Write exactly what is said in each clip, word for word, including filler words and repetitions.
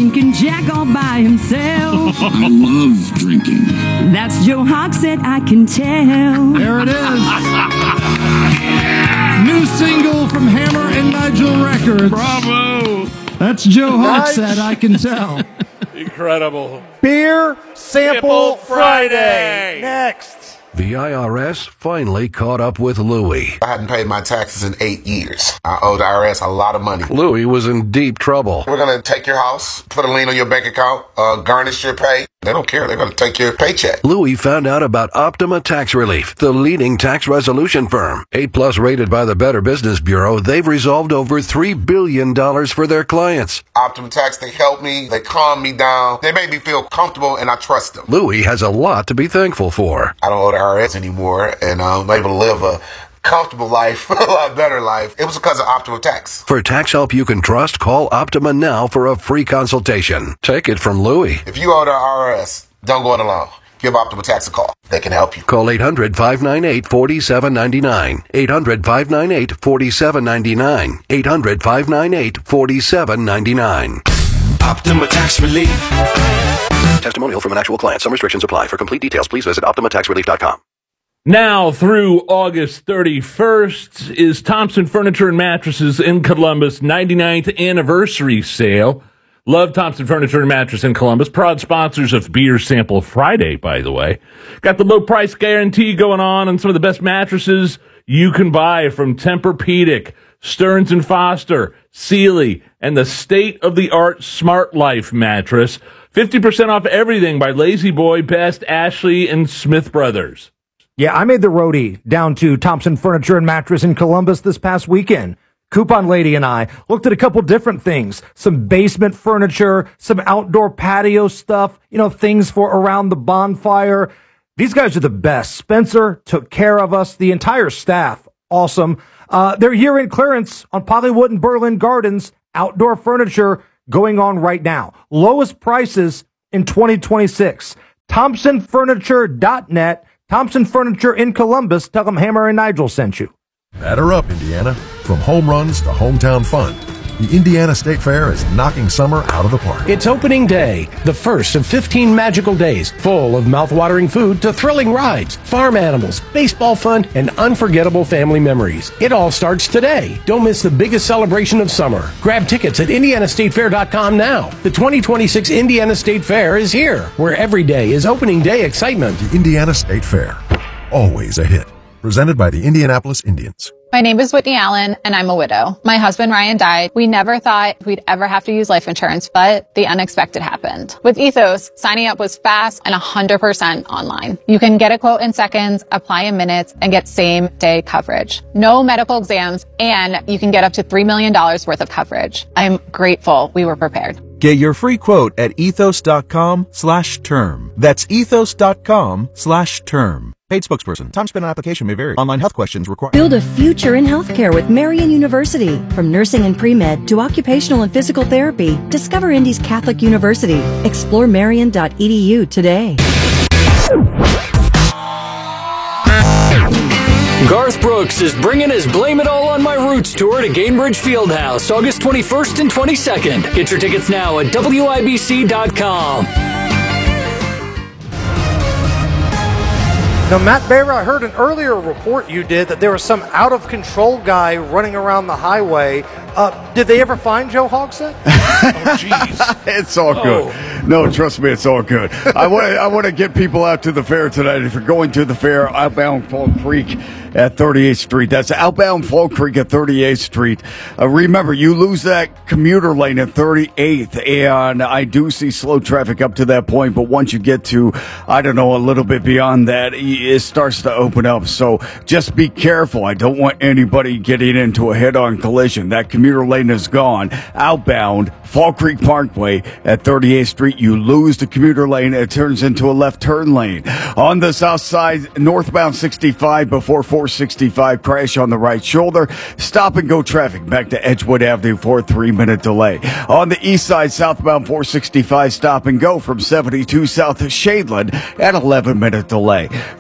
drinking Jack all by himself. I love drinking. That's Joe Hogsett, I can tell. There it is. New single from Hammer and Nigel Records. Bravo. That's Joe Hogsett, I can tell. Incredible. Beer Sample, Sample Friday. Next. The I R S finally caught up with Louie. I hadn't paid my taxes in eight years. I owe the I R S a lot of money. Louie was in deep trouble. We're going to take your house, put a lien on your bank account, uh, garnish your pay. They don't care. They're going to take your paycheck. Louie found out about Optima Tax Relief, the leading tax resolution firm. eight plus rated by the Better Business Bureau, they've resolved over three billion dollars for their clients. Optima Tax, they help me. They calm me down. They make me feel comfortable, and I trust them. Louie has a lot to be thankful for. I don't owe the I R S anymore, and I'm able to live a comfortable life, a lot better life. It was because of Optima Tax. For tax help you can trust, call Optima now for a free consultation. Take it from Louie. If you owe the I R S, don't go it alone. Give Optima Tax a call. They can help you. Call eight hundred, five nine eight, four seven nine nine. eight hundred, five nine eight, four seven nine nine. eight hundred, five nine eight, four seven nine nine. Optima Tax Relief. Testimonial from an actual client. Some restrictions apply. For complete details, please visit optima tax relief dot com. Now through August thirty-first is Thompson Furniture and Mattresses in Columbus ninety-ninth anniversary sale. Love Thompson Furniture and Mattress in Columbus. Proud sponsors of Beer Sample Friday, by the way. Got the low price guarantee going on on some of the best mattresses you can buy from Tempur-Pedic, Stearns and Foster, Sealy, and the state-of-the-art Smart Life mattress. fifty percent off everything by Lazy Boy, Best, Ashley, and Smith Brothers. Yeah, I made the roadie down to Thompson Furniture and Mattress in Columbus this past weekend. Coupon Lady and I looked at a couple different things. Some basement furniture, some outdoor patio stuff, you know, things for around the bonfire. These guys are the best. Spencer took care of us, the entire staff. Awesome. Uh, they're year-end clearance on Pollywood and Berlin Gardens. Outdoor furniture going on right now. Lowest prices in twenty twenty-six. Thompson Furniture dot net. Thompson Furniture in Columbus. Tell them Hammer and Nigel sent you. Batter up, Indiana. From home runs to hometown fun, the Indiana State Fair is knocking summer out of the park. It's opening day, the first of fifteen magical days, full of mouth-watering food to thrilling rides, farm animals, baseball fun, and unforgettable family memories. It all starts today. Don't miss the biggest celebration of summer. Grab tickets at indiana state fair dot com now. The twenty twenty-six Indiana State Fair is here, where every day is opening day excitement. The Indiana State Fair, always a hit. Presented by the Indianapolis Indians. My name is Whitney Allen, and I'm a widow. My husband, Ryan, died. We never thought we'd ever have to use life insurance, but the unexpected happened. With Ethos, signing up was fast and one hundred percent online. You can get a quote in seconds, apply in minutes, and get same-day coverage. No medical exams, and you can get up to three million dollars worth of coverage. I'm grateful we were prepared. Get your free quote at ethos.com slash term. That's ethos.com slash term. Paid spokesperson. Time spent on application may vary. Online health questions required. Build a future in healthcare with Marian University. From nursing and pre-med to occupational and physical therapy, discover Indy's Catholic University. Explore marian dot e d u today. Garth Brooks is bringing his Blame It All on My Roots tour to Gainbridge Fieldhouse, August twenty-first and twenty-second. Get your tickets now at w i b c dot com. Now, Matt Bear, I heard an earlier report you did that there was some out-of-control guy running around the highway. Uh, did they ever find Joe Hogsett? Oh, jeez. It's all Oh. good. No, trust me, it's all good. I want I want to get people out to the fair tonight. If you're going to the fair, outbound Fall Creek at thirty-eighth Street. That's outbound Fall Creek at thirty-eighth Street. Uh, remember, you lose that commuter lane at thirty-eighth, and I do see slow traffic up to that point, but once you get to, I don't know, a little bit beyond that, it starts to open up. So just be careful. I don't want anybody getting into a head-on collision. That commuter lane is gone. Outbound Fall Creek Parkway at thirty-eighth Street. You lose the commuter lane. It turns into a left turn lane. On the south side, northbound sixty-five before four sixty-five, crash on the right shoulder. Stop and go traffic back to Edgewood Avenue for a three-minute delay. On the east side, southbound four sixty-five, stop and go from seventy-two south to Shadeland at eleven-minute delay.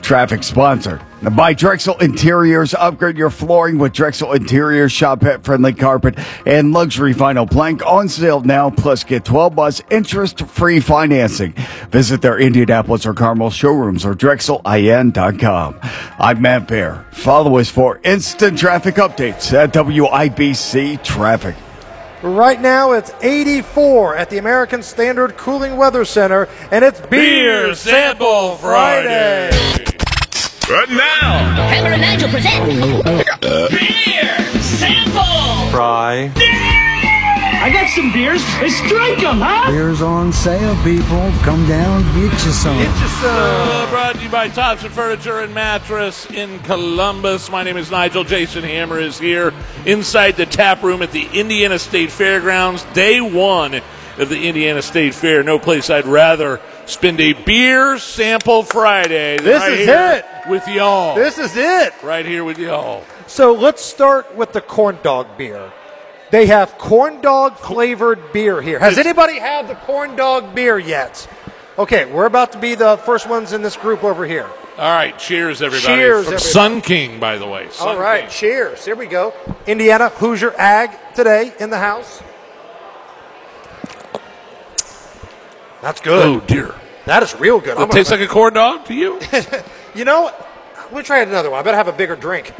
traffic sponsor. Now, by Drexel Interiors, upgrade your flooring with Drexel Interiors, shop pet-friendly carpet, and luxury vinyl plank on sale now, plus get twelve months interest-free financing. Visit their Indianapolis or Carmel showrooms or drexel I N dot com. I'm Matt Bear. Follow us for instant traffic updates at W I B C Traffic. Right now, it's eighty-four at the American Standard Cooling Weather Center, and it's Beer Sample Friday. Right now, Hammer and Nigel present Beer Sample Fry. I got some beers. Let's drink them, huh? Beers on sale, people. Come down, get you some. Get you some. Uh, brought to you by Thompson Furniture and Mattress in Columbus. My name is Nigel. Jason Hammer is here inside the tap room at the Indiana State Fairgrounds. Day one of the Indiana State Fair. No place I'd rather spend a Beer Sample Friday. This right is here it. With y'all. This is it. Right here with y'all. So let's start with the corn dog beer. They have corn dog flavored beer here. Has anybody had the corn dog beer yet? Okay, we're about to be the first ones in this group over here. All right, cheers, everybody. Cheers, From everybody. Sun King, by the way. Sun All right, King. cheers. Here we go. Indiana Hoosier Ag today in the house. That's good. Oh, dear. That is real good. That tastes like a corn dog to you? You know, let me try another one. I better have a bigger drink.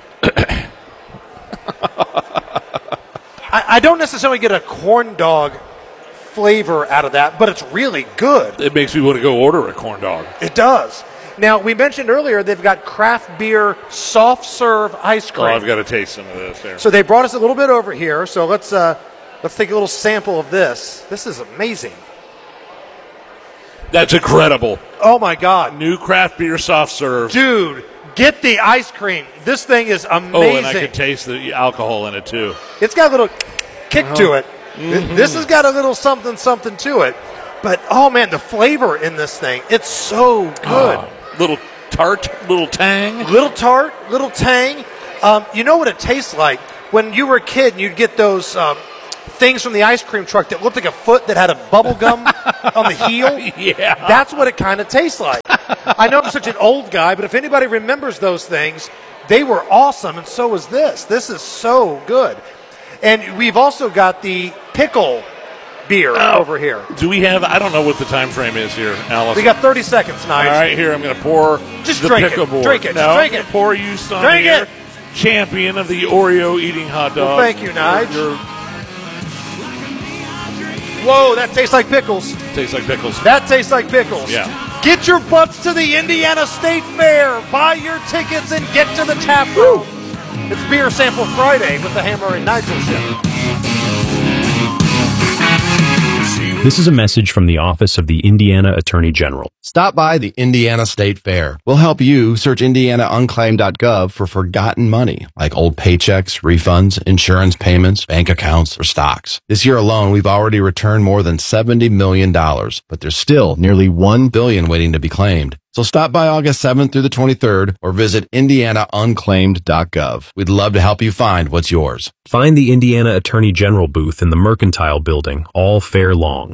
I, I don't necessarily get a corn dog flavor out of that, but it's really good. It makes me want to go order a corn dog. It does. Now, we mentioned earlier they've got craft beer soft serve ice cream. Oh, I've got to taste some of this there. So they brought us a little bit over here. So let's uh, let's take a little sample of this. This is amazing. That's incredible. Oh, my God. New craft beer soft serve. Dude, get the ice cream. This thing is amazing. Oh, and I could taste the alcohol in it, too. It's got a little kick Uh-huh. to it. Mm-hmm. This has got a little something, something to it. But, oh, man, the flavor in this thing, it's so good. Oh, little tart, little tang. Little tart, little tang. Um, you know what it tastes like? When you were a kid and you'd get those um, things from the ice cream truck that looked like a foot that had a bubble gum on the heel. Yeah. That's what it kind of tastes like. I know I'm such an old guy, but if anybody remembers those things, they were awesome, and so is this. This is so good. And we've also got the pickle beer Oh. over here. Do we have, I don't know what the time frame is here, Alice. We got thirty seconds, All Nige. right, here, I'm going to pour Just the drink it. pickleboard. Drink it. No, Just drink I'm it. gonna pour you some Drink here. it. Champion of the Oreo eating hot dog. Well, thank you, Nige. Your- Whoa, that tastes like pickles. Tastes like pickles. That tastes like pickles. Yeah. Get your butts to the Indiana State Fair. Buy your tickets and get to the tap room. It's Beer Sample Friday with the Hammer and Nigel Show. This is a message from the Office of the Indiana Attorney General. Stop by the Indiana State Fair. We'll help you search indiana unclaimed dot gov for forgotten money, like old paychecks, refunds, insurance payments, bank accounts, or stocks. This year alone, we've already returned more than seventy million dollars, but there's still nearly one billion dollars waiting to be claimed. So stop by August seventh through the twenty-third or visit indiana unclaimed dot gov. We'd love to help you find what's yours. Find the Indiana Attorney General booth in the Mercantile Building all fair long.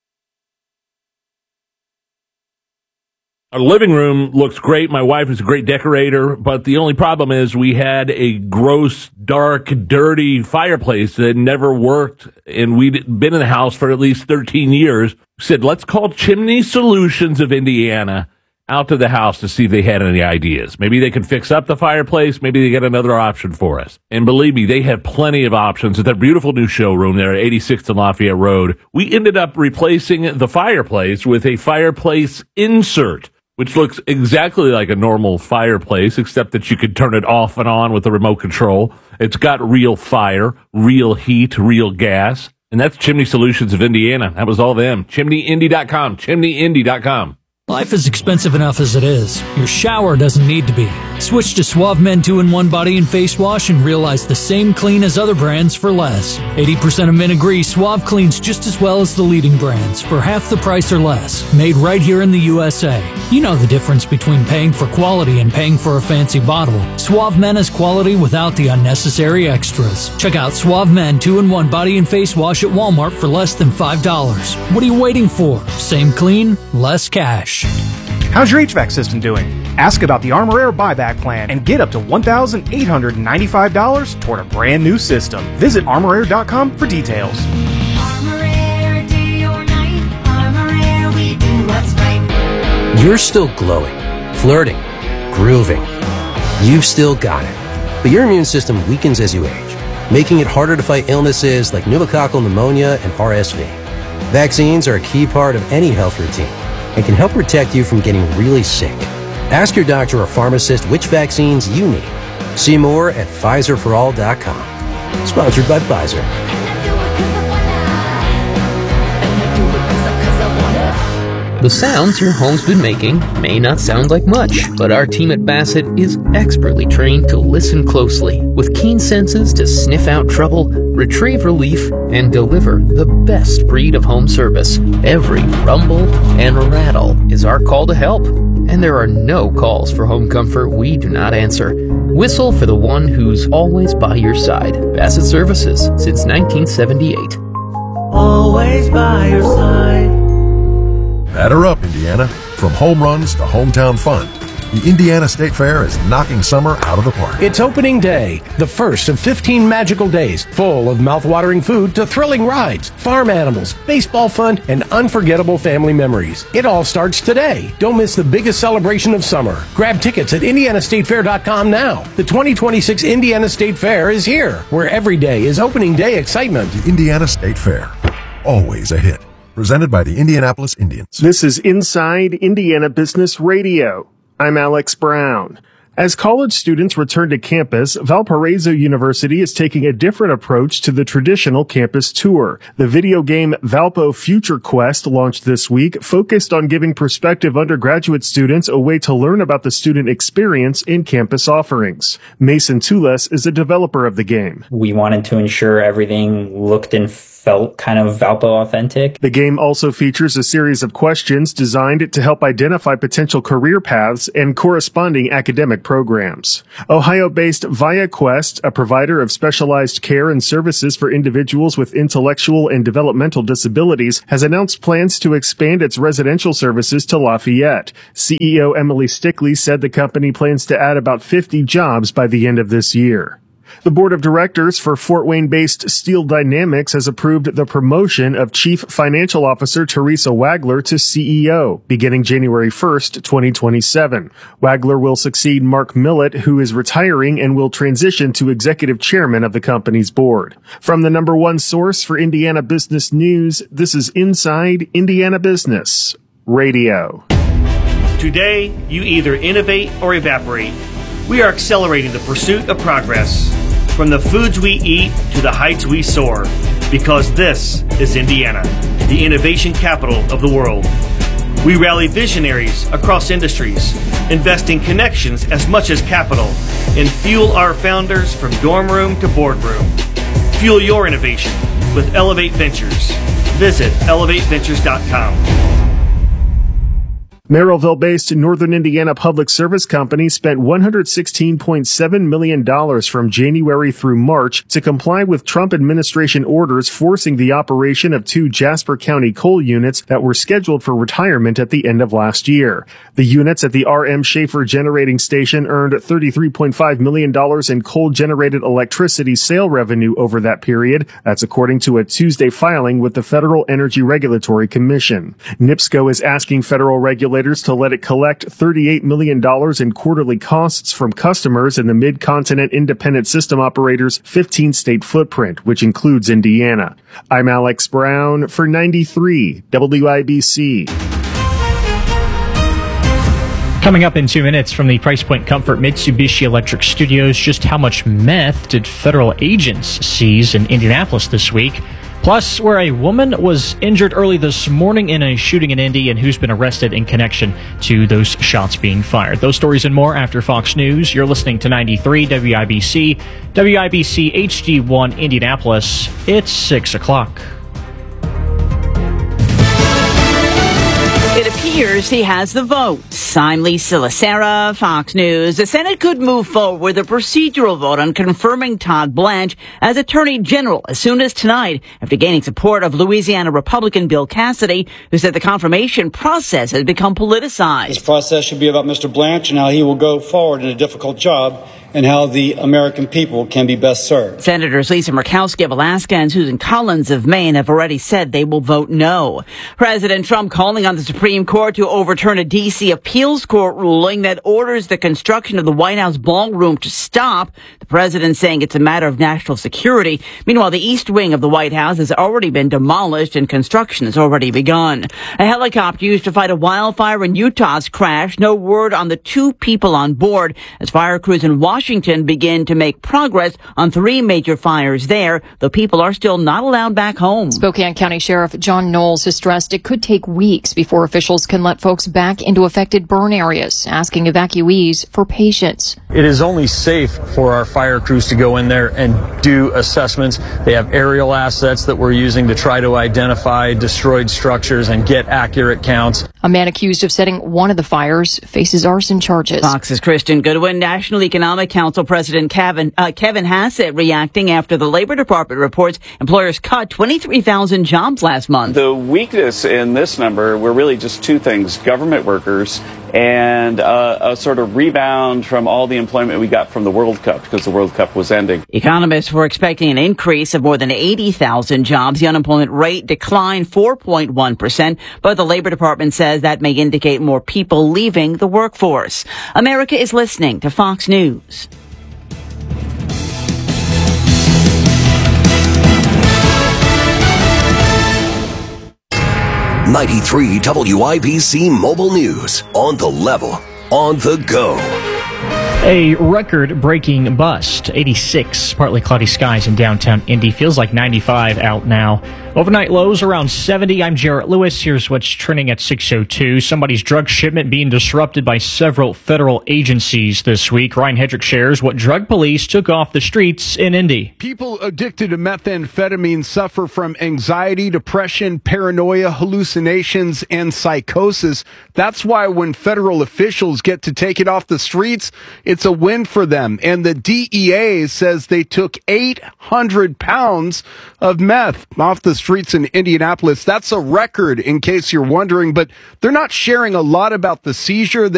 Our living room looks great. My wife is a great decorator, but the only problem is we had a gross, dark, dirty fireplace that never worked, and we'd been in the house for at least thirteen years. We said, let's call Chimney Solutions of Indiana out to the house to see if they had any ideas. Maybe they can fix up the fireplace. Maybe they get another option for us. And believe me, they have plenty of options at their beautiful new showroom there at eighty-sixth and Lafayette Road. We ended up replacing the fireplace with a fireplace insert, which looks exactly like a normal fireplace, except that you could turn it off and on with the remote control. It's got real fire, real heat, real gas. And that's Chimney Solutions of Indiana. That was all them. chimney indy dot com. chimney indy dot com. Life is expensive enough as it is. Your shower doesn't need to be. Switch to Suave Men two in one Body and Face Wash and realize the same clean as other brands for less. eighty percent of men agree Suave cleans just as well as the leading brands for half the price or less. Made right here in the U S A. You know the difference between paying for quality and paying for a fancy bottle. Suave Men is quality without the unnecessary extras. Check out Suave Men two in one Body and Face Wash at Walmart for less than five dollars. What are you waiting for? Same clean, less cash. How's your H V A C system doing? Ask about the Armor Air buyback plan and get up to one thousand eight hundred ninety-five dollars toward a brand new system. Visit armor air dot com for details. You're still glowing, flirting, grooving. You've still got it. But your immune system weakens as you age, making it harder to fight illnesses like pneumococcal pneumonia and R S V. Vaccines are a key part of any health routine and can help protect you from getting really sick. Ask your doctor or pharmacist which vaccines you need. See more at Pfizer for all dot com. Sponsored by Pfizer. The sounds your home's been making may not sound like much, but our team at Bassett is expertly trained to listen closely, with keen senses to sniff out trouble, retrieve relief, and deliver the best breed of home service. Every rumble and rattle is our call to help, and there are no calls for home comfort we do not answer. Whistle for the one who's always by your side. Bassett Services, since nineteen seventy-eight. Always by your side. Batter up, Indiana. From home runs to hometown fun, the Indiana State Fair is knocking summer out of the park. It's opening day, the first of fifteen magical days, full of mouth-watering food to thrilling rides, farm animals, baseball fun, and unforgettable family memories. It all starts today. Don't miss the biggest celebration of summer. Grab tickets at indiana state fair dot com now. The twenty twenty-six Indiana State Fair is here, where every day is opening day excitement. The Indiana State Fair, always a hit. Presented by the Indianapolis Indians. This is Inside Indiana Business Radio. I'm Alex Brown. As college students return to campus, Valparaiso University is taking a different approach to the traditional campus tour. The video game Valpo Future Quest, launched this week, focused on giving prospective undergraduate students a way to learn about the student experience in campus offerings. Mason Tules is a developer of the game. We wanted to ensure everything looked and felt kind of Valpo authentic. The game also features a series of questions designed to help identify potential career paths and corresponding academic programs. Ohio-based ViaQuest, a provider of specialized care and services for individuals with intellectual and developmental disabilities, has announced plans to expand its residential services to Lafayette. C E O Emily Stickley said the company plans to add about fifty jobs by the end of this year. The board of directors for Fort Wayne-based Steel Dynamics has approved the promotion of Chief Financial Officer Teresa Wagler to C E O beginning January first, twenty twenty-seven. Wagler will succeed Mark Millett, who is retiring and will transition to executive chairman of the company's board. From the number one source for Indiana business news, this is Inside Indiana Business Radio. Today, you either innovate or evaporate. We are accelerating the pursuit of progress, from the foods we eat to the heights we soar, because this is Indiana, the innovation capital of the world. We rally visionaries across industries, investing connections as much as capital, and fuel our founders from dorm room to boardroom. Fuel your innovation with Elevate Ventures. Visit elevate ventures dot com. Merrillville-based Northern Indiana Public Service Company spent one hundred sixteen point seven million dollars from January through March to comply with Trump administration orders forcing the operation of two Jasper County coal units that were scheduled for retirement at the end of last year. The units at the R M Schaefer Generating Station earned thirty-three point five million dollars in coal-generated electricity sale revenue over that period. That's according to a Tuesday filing with the Federal Energy Regulatory Commission. NIPSCO is asking federal regulators to let it collect thirty-eight million dollars in quarterly costs from customers in the Mid-Continent Independent System Operator's fifteen-state footprint, which includes Indiana. I'm Alex Brown for ninety-three W I B C. Coming up in two minutes from the Price Point Comfort Mitsubishi Electric Studios, just how much meth did federal agents seize in Indianapolis this week? Plus, where a woman was injured early this morning in a shooting in Indy and who's been arrested in connection to those shots being fired. Those stories and more after Fox News. You're listening to ninety-three W I B C, W I B C H D one Indianapolis. It's six o'clock. It appears appears he has the votes. I'm Lisa Lacera, Fox News. The Senate could move forward with a procedural vote on confirming Todd Blanche as Attorney General as soon as tonight, after gaining support of Louisiana Republican Bill Cassidy, who said the confirmation process has become politicized. This process should be about Mister Blanche and how he will go forward in a difficult job, and how the American people can be best served. Senators Lisa Murkowski of Alaska and Susan Collins of Maine have already said they will vote no. President Trump calling on the Supreme Court to overturn a D C appeals court ruling that orders the construction of the White House ballroom to stop. The president saying it's a matter of national security. Meanwhile, the east wing of the White House has already been demolished and construction has already begun. A helicopter used to fight a wildfire in Utah's crashed. No word on the two people on board as fire crews in Washington Washington begin to make progress on three major fires there, though people are still not allowed back home. Spokane County Sheriff John Knowles has stressed it could take weeks before officials can let folks back into affected burn areas, asking evacuees for patience. It is only safe for our fire crews to go in there and do assessments. They have aerial assets that we're using to try to identify destroyed structures and get accurate counts. A man accused of setting one of the fires faces arson charges. Fox's Christian Goodwin. National Economic Council President Kevin, uh, Kevin Hassett reacting after the Labor Department reports employers cut twenty-three thousand jobs last month. The weakness in this number were really just two things: government workers and uh, a sort of rebound from all the employment we got from the World Cup, because the World Cup was ending. Economists were expecting an increase of more than eighty thousand jobs. The unemployment rate declined four point one percent, but the Labor Department says that may indicate more people leaving the workforce. America is listening to Fox News. ninety-three W I B C Mobile News. On the level, on the go. A record-breaking bust. eighty-six, partly cloudy skies in downtown Indy. Feels like ninety-five out now. Overnight lows around seventy. I'm Jarrett Lewis. Here's what's trending at six oh two. Somebody's drug shipment being disrupted by several federal agencies this week. Ryan Hedrick shares what drug police took off the streets in Indy. People addicted to methamphetamine suffer from anxiety, depression, paranoia, hallucinations, and psychosis. That's why when federal officials get to take it off the streets, it's a win for them. And the D E A says they took eight hundred pounds of meth off the streets in Indianapolis. That's a record, in case you're wondering, but they're not sharing a lot about the seizure.